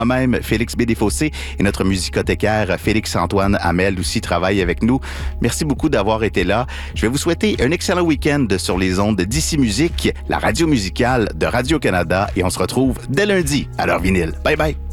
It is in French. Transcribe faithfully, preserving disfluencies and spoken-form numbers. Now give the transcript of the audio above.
Moi-même, Félix B. Desfossés et notre musicothécaire Félix-Antoine Hamel aussi travaille avec nous. Merci beaucoup d'avoir été là. Je vais vous souhaiter un excellent week-end sur les ondes d'Ici Musique, la radio musicale de Radio-Canada, et on se retrouve dès lundi à l'heure vinyle. Bye bye!